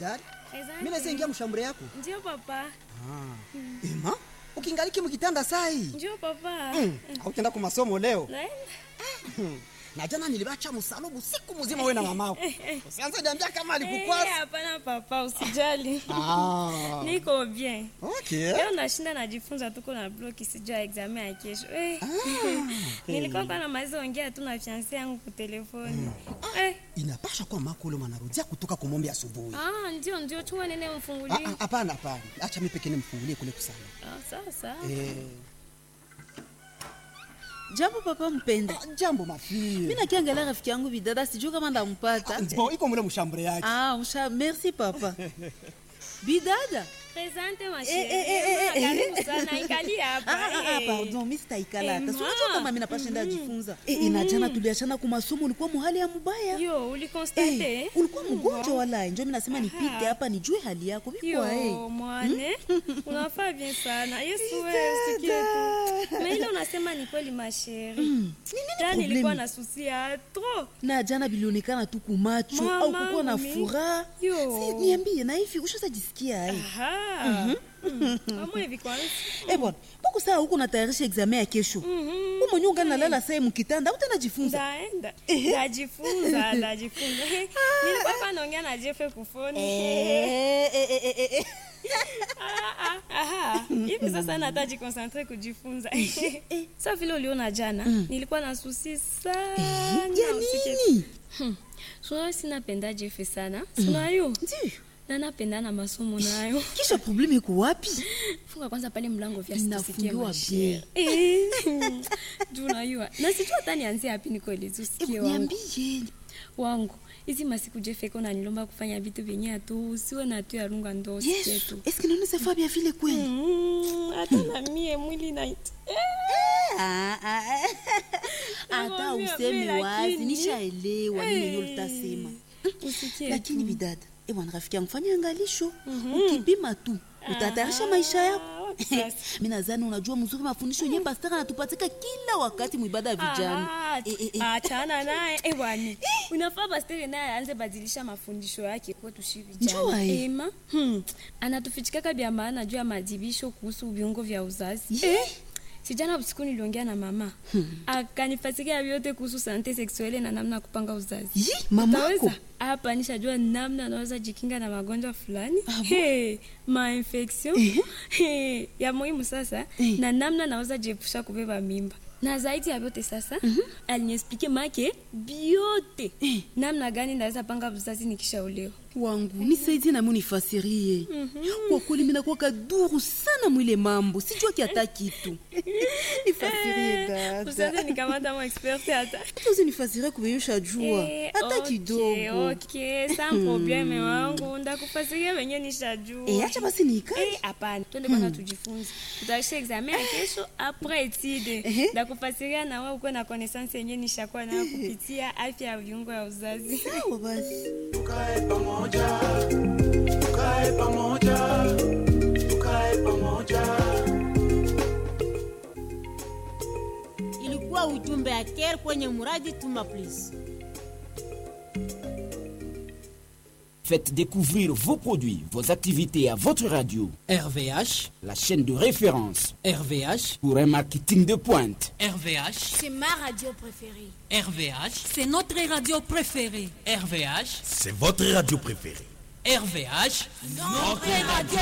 daktari. Exactly. Mimi naweza ingia mshambure yako? Ndio papa. Ema, ukingaliki mkitanda sai. Ndio papa. Hautaenda kwa masomo leo? Naenda. Na jana nilibacha msalubu siku mzima wewe na mamako. Usianze niambia kama alikukwasa. Hapana papa, usijali. Niko bien. Okay. Leo nashinda najifunza tuko na block sijua exam ya kesho. Nilikuwa na maizo ongea tu na fiancé yangu kwa telefoni. Inapasha kwa mako ule mwanarudia kutoka kumombe asubuhi. Ndio chua nene mfungulie. Hapana. Acha mimi pekee nimfungulie kule kusana. Sawa. Jambo papa mpenda. Jambo mafie. Mimi nakiangalia rafiki yangu bidada sijui kama ndampata. Bon, iko mule mshambure yake. Merci papa. Bidada. Presente ma chérie. Karibu sana ikali hapa. Pardon, mimi sitaikala hata. Unajua kama mimi napashinda jifunza. Inajana tuliachana kwa masomo ulikuwa muhali ya mbaya. Yo, ulikonstate? Ulikuwa mgonjwa wala njoo mimi nasema nipite hapa nijue hali yako. Biko mwane. Unafaa bien sana. Yesu wewe sikie tu. Mais ile unasema ni kweli ma chérie. Jana nilikuwa na susi ya trop. Na jana bilionekana tu kumacho au kukuwa na furaha. Niambie na hivi ushazajisikia Amu hivi kwanza. Bwana, mbona saa huko natayarisha examen ya kesho? Wewe mwenyewe ungalala sasa mkitanda, utajifunza. Ndajifunza. Nilikuwa hapa naongea na Jeff kufoni. Hivi sasa nataji concentrate kujifunza. Sasa vile uliona jana, nilikuwa na susi sana. Nini? Sio sinapenda Jeff sana. Sio Ndio. Na napenda na masomo nayo. Kisha problemi iko wapi? Funga kwanza pale mlango vya sisikie bien. Tunayua. Na sijui hata nianzie wapi nikueleze usikie wangu. Niambie. Wangu. Hizi masiku Jeffeko na nilomba kufanya vitu vyenye tu usiwe na tu ya runga ndo usikie tu. Est-ce que nous savons bien vile kweli? Hata na mie mwili na Hata useme wazi nishaelewa nini ulitasema. Usikie. Lakini bidada bwana rafiki yangu fanya angalisho. Ukipima tu utatayarisha maisha yako. Mimi nadhani unajua mzuri mafundisho yenyewe pastor anatupatika kila wakati muibada ya vijana. Achana naye bwana. Unafaa pastor naye aanze badilisha mafundisho yake kwetu shi vijana. Ema anatufichika bia maana juu ya madibisho kuhusu viungo vya uzazi. Sijana usiku niliongea na mama. Akanifasikia yote kuhusu sante sexuelle na namna kupanga uzazi. Mamako hapa nishajua namna naweza jikinga na magonjwa fulani. Ma-infection. Ya muhimu sasa na namna naweza jiepusha kubeba mimba. Na zaidi ya yote sasa aliniexplique make biote namna gani naweza panga uzazi nikishaolewa. Wangu nisaidie na mimi nifasirie. Kwa kweli mimi nakuwa kaduru sana mwile mambo. Sijua kiata kitu. Nifasirie dada. Usante nikamata mwa expert hata. Tuzi nifasirie kubeyusha jua. Hata kidogo. Okay, sans probleme wangu. Ndakufasiria wenye nishajua. Acha basi nikae. Hapana. Twende kwanza tujifunze. Tutaisha examen ya kesho après étude. Ndakufasiria na wewe uko na connaissance yenye nishakuwa nayo kupitia afya ya viungo ya uzazi. Sawa basi. Tukae pamoja. Ilikuwa ujumbe ya Care kwenye muradi Tuma Please. Faites découvrir vos produits, vos activités à votre radio. RVH, la chaîne de référence. RVH, pour un marketing de pointe. RVH, c'est ma radio préférée. RVH, c'est notre radio préférée. RVH, c'est votre radio préférée. RVH, notre radio